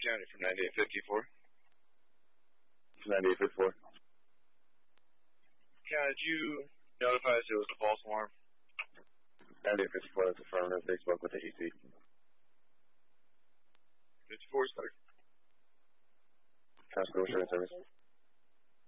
County from 9854. 9854. County, did you notify us it was a false alarm? 9854, that's affirmative. They spoke with the EC. 54, sir. Casco Insurance Service.